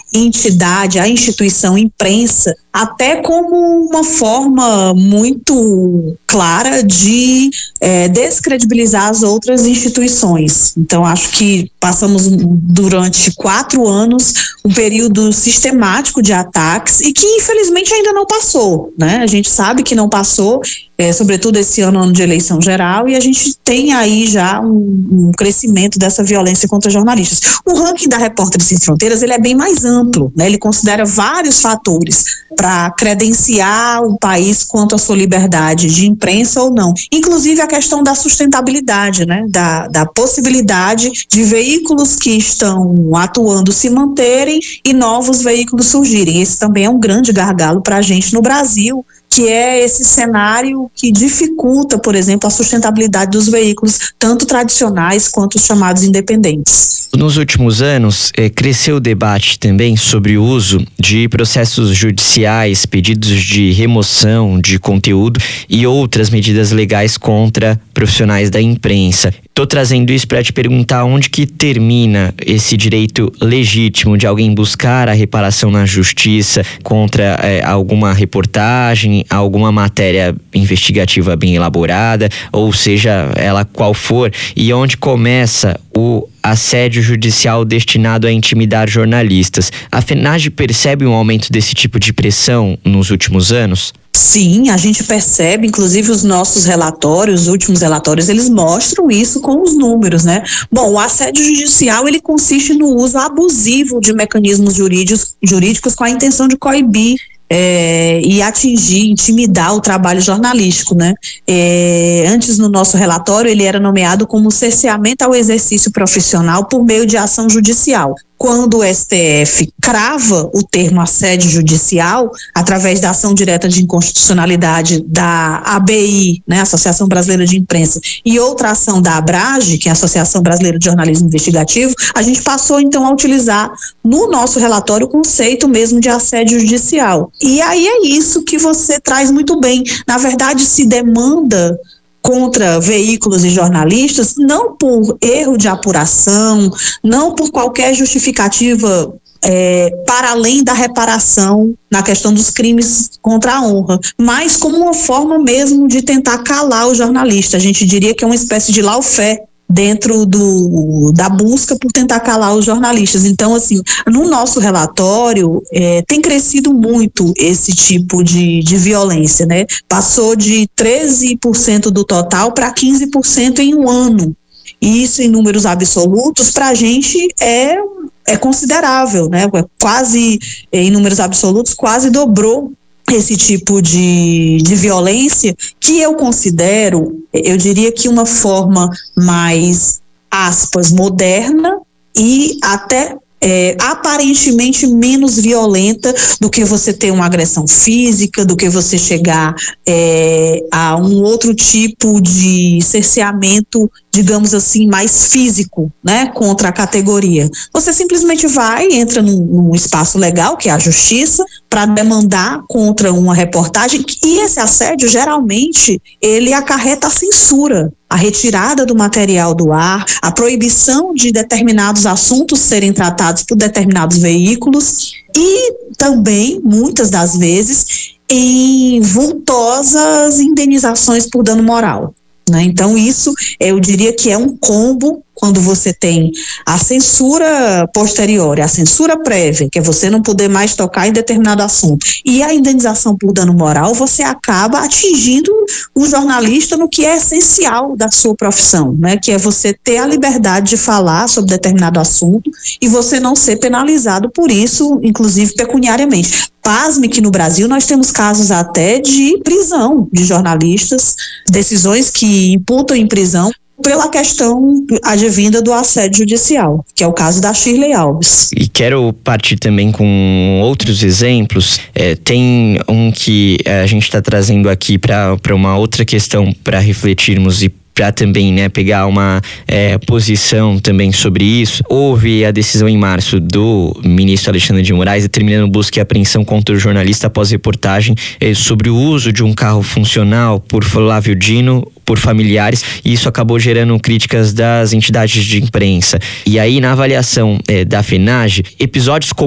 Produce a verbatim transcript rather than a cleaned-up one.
entidade, a instituição imprensa, até como uma forma muito clara de é, descredibilizar as outras instituições. Então, acho que passamos durante quatro anos um período sistemático de ataques e que, infelizmente, ainda não passou, né? A gente sabe que não passou, é, sobretudo esse ano, ano de eleição geral, e a gente tem aí já um, um crescimento dessa violência contra jornalistas. O ranking da Repórteres Sem Fronteiras, ele é bem mais amplo, né? Ele considera vários fatores para credenciar o país quanto à sua liberdade de imprensa ou não. Inclusive a questão da sustentabilidade, né? Da, da possibilidade de veículos que estão atuando se manterem e novos veículos surgirem. Esse também é um grande gargalo para a gente no Brasil, que é esse cenário que dificulta, por exemplo, a sustentabilidade dos veículos, tanto tradicionais quanto os chamados independentes. Nos últimos anos, eh, cresceu o debate também sobre o uso de processos judiciais, pedidos de remoção de conteúdo e outras medidas legais contra profissionais da imprensa. Estou trazendo isso para te perguntar onde que termina esse direito legítimo de alguém buscar a reparação na justiça contra eh, alguma reportagem, alguma matéria investigativa bem elaborada, ou seja, ela qual for, e onde começa o assédio judicial destinado a intimidar jornalistas. A FENAGE percebe um aumento desse tipo de pressão nos últimos anos? Sim, a gente percebe, inclusive os nossos relatórios, os últimos relatórios, eles mostram isso com os números, né? Bom, o assédio judicial, ele consiste no uso abusivo de mecanismos jurídicos, jurídicos com a intenção de coibir É, e atingir, intimidar o trabalho jornalístico, né? É, antes, no nosso relatório, ele era nomeado como cerceamento ao exercício profissional por meio de ação judicial. Quando o S T F crava o termo assédio judicial, através da ação direta de inconstitucionalidade da A B I, né, Associação Brasileira de Imprensa, e outra ação da ABRAGE, que é a Associação Brasileira de Jornalismo Investigativo, a gente passou então a utilizar no nosso relatório o conceito mesmo de assédio judicial. E aí é isso que você traz muito bem. Na verdade, se demanda contra veículos e jornalistas, não por erro de apuração, não por qualquer justificativa é, para além da reparação na questão dos crimes contra a honra, mas como uma forma mesmo de tentar calar o jornalista. A gente diria que é uma espécie de lawfare dentro do, da busca por tentar calar os jornalistas. Então, assim, no nosso relatório, é, tem crescido muito esse tipo de, de violência, né? Passou de treze por cento do total para quinze por cento em um ano. E isso, em números absolutos, para a gente é, é considerável, né? Quase, em números absolutos, quase dobrou esse tipo de, de violência, que eu considero, eu diria que uma forma mais, aspas, moderna e até é, aparentemente menos violenta do que você ter uma agressão física, do que você chegar é, a um outro tipo de cerceamento, digamos assim, mais físico, né, contra a categoria. Você simplesmente vai, entra num, num espaço legal, que é a justiça, para demandar contra uma reportagem, e esse assédio, geralmente, ele acarreta a censura, a retirada do material do ar, a proibição de determinados assuntos serem tratados por determinados veículos e também, muitas das vezes, em vultosas indenizações por dano moral, né? Então isso, eu diria que é um combo quando você tem a censura posterior, a censura prévia, que é você não poder mais tocar em determinado assunto, e a indenização por dano moral, você acaba atingindo o jornalista no que é essencial da sua profissão, né? Que é você ter a liberdade de falar sobre determinado assunto e você não ser penalizado por isso, inclusive pecuniariamente. Pasme que no Brasil nós temos casos até de prisão de jornalistas, decisões que imputam em prisão pela questão advinda do assédio judicial, que é o caso da Shirley Alves. E quero partir também com outros exemplos. É, tem um que a gente está trazendo aqui para uma outra questão para refletirmos e para também, né, pegar uma é, posição também sobre isso. Houve a decisão em março do ministro Alexandre de Moraes determinando busca e apreensão contra o jornalista após reportagem é, sobre o uso de um carro funcional por Flávio Dino por familiares, e isso acabou gerando críticas das entidades de imprensa. E aí, na avaliação é, da FENAGE, episódios como